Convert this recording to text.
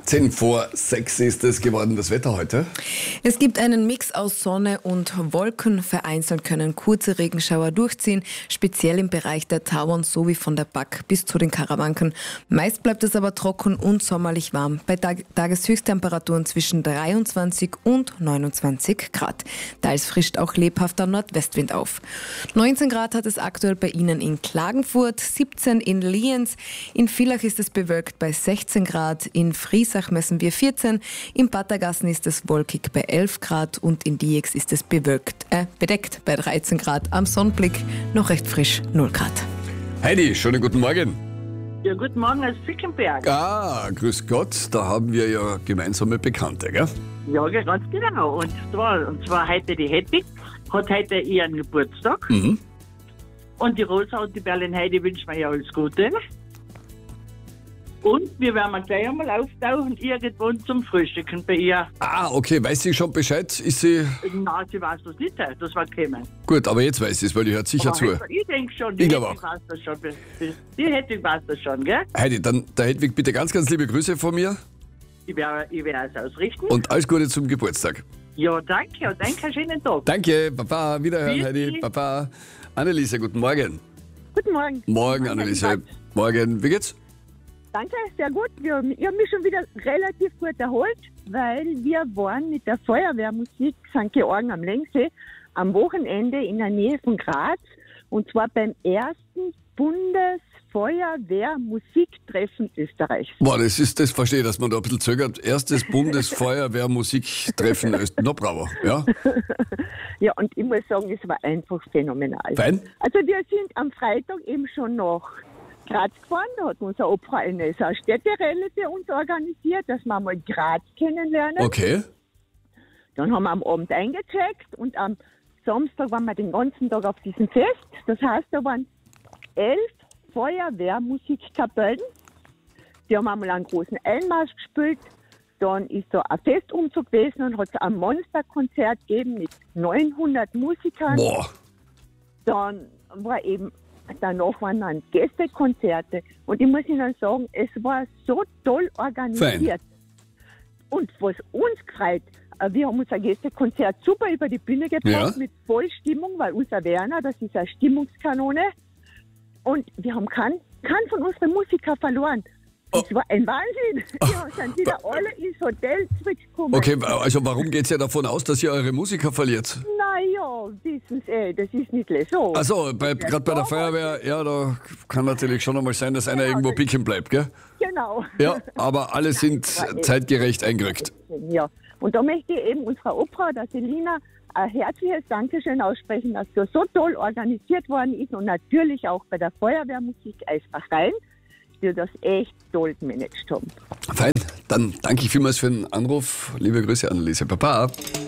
10 vor 6 ist es geworden, das Wetter heute. Es gibt einen Mix aus Sonne und Wolken. Vereinzelt können kurze Regenschauer durchziehen, speziell im Bereich der Tauern sowie von der Back bis zu den Karawanken. Meist bleibt es aber trocken und sommerlich warm, bei Tageshöchsttemperaturen zwischen 23 und 29 Grad. Teils frischt auch lebhafter Nordwestwind auf. 19 Grad hat es aktuell bei Ihnen in Klagenfurt, 17 in Lienz, in Villach ist es bewölkt bei 16 Grad, in Friesach messen wir 14, in Pattergassen ist es wolkig bei 11 Grad und in Diex ist es bedeckt bei 13 Grad. Am Sonnenblick noch recht frisch, 0 Grad. Heidi, schönen guten Morgen. Ja, guten Morgen aus Fickenberg. Grüß Gott, da haben wir ja gemeinsame Bekannte, gell? Ja, ganz genau. Und zwar heute die Hedwig, hat heute ihren Geburtstag. Mhm. Und die Rosa und die Berlin Heidi wünschen mir ja alles Gute. Und wir werden gleich einmal auftauchen, irgendwann zum Frühstücken bei ihr. Okay, weiß sie schon Bescheid? Ist sie... Nein, sie weiß das nicht, das war gekommen. Gut, aber jetzt weiß sie es, weil die hört sicher Aber zu. Ich denke schon, Ich die glaub Hedwig auch. weiß das schon. Die Hedwig weiß das schon, gell? Heidi, dann der Hedwig bitte ganz, ganz liebe Grüße von mir Ich werde es ausrichten. und alles Gute zum Geburtstag. Ja, danke und danke, schönen Tag. Danke, Papa, wiederhören, Grüß Heidi, dich. Papa. Anneliese, guten Morgen. Guten Morgen. Morgen, Anneliese. Morgen, wie geht's? Danke, sehr gut. Ich habe mich schon wieder relativ gut erholt, weil wir waren mit der Feuerwehrmusik St. Georgen am Längsee am Wochenende in der Nähe von Graz und zwar beim ersten Bundesfeuerwehrmusiktreffen Österreichs. Boah, das verstehe ich, dass man da ein bisschen zögert. Erstes Bundesfeuerwehrmusiktreffen Österreich. No, bravo, ja. Ja, und ich muss sagen, es war einfach phänomenal. Fein? Also wir sind am Freitag eben schon nach Graz gefahren, da hat unser Opfer eine so eine Städterelle für uns organisiert, dass wir mal Graz kennenlernen. Okay. Dann haben wir am Abend eingecheckt und am Samstag waren wir den ganzen Tag auf diesem Fest. Das heißt, da waren 11 Feuerwehrmusikkapellen. Die haben einmal einen großen Einmarsch gespielt. Dann ist da ein Festumzug gewesen und hat es ein Monsterkonzert gegeben mit 900 Musikern. Boah. Dann war eben, danach waren dann Gästekonzerte. Und ich muss Ihnen sagen, es war so toll organisiert. Und was uns gefreut, wir haben unser Gästekonzert super über die Bühne gebracht, Ja. mit Vollstimmung, weil unser Werner, das ist eine Stimmungskanone. Und wir haben keinen von unseren Musikern verloren. Das war ein Wahnsinn. Wir sind wieder alle ins Hotel zurückgekommen. Okay, also warum geht's ja davon aus, dass ihr eure Musiker verliert? Naja, wissen Sie, das ist nicht so. Also gerade bei der Feuerwehr, ja, da kann natürlich schon einmal sein, dass einer irgendwo picken bleibt, gell? Genau. Ja, aber alle sind zeitgerecht eingerückt. Ja, und da möchte ich eben unserer Opfer, der Selina, ein herzliches Dankeschön aussprechen, dass das so toll organisiert worden ist und natürlich auch bei der Feuerwehrmusik Eisbach-Rhein, die das echt toll gemanagt haben. Fein, dann danke ich vielmals für den Anruf. Liebe Grüße, Anneliese. Papa.